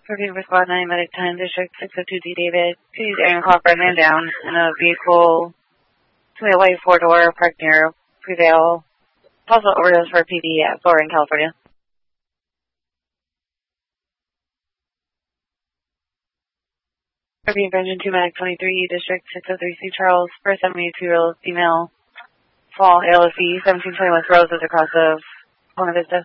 Review for Squad 9, Medic 10, District 602D David. Please air call for a man down in a vehicle, a white four-door parked near Prevail. Possible overdose for PD at Florida, California. Review for Engine 2, Medic 23, District 603C Charles, first 72-year-old female, fall ALFE, 1720 West Roses across of Buena Vista.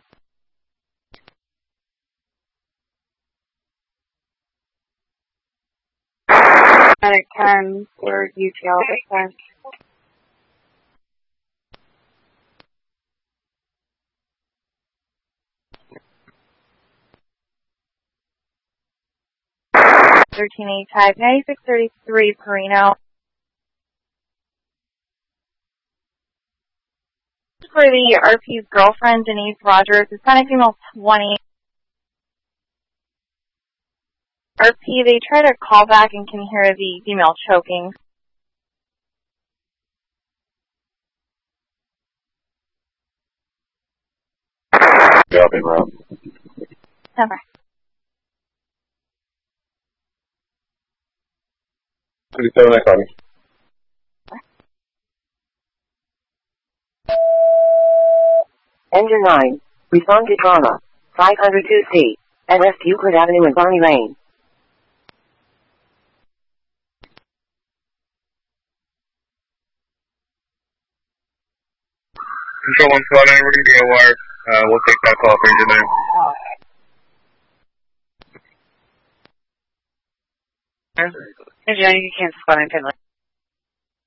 Medic 10 for UTL dispatch. Type 9633 Perino. For the RP's girlfriend, Denise Rogers, Hispanic female 20. RP, they try to call back and can hear the female choking. Copy, Rob. Number. 37, I copy. Engine 9, respond to trauma, 502C, at West Euclid Avenue and Barney Lane. Control 1 Squad 9, we're going to be aware. We'll take that call for Engine 9. Engine 9, you can cancel Squad 9 Finland.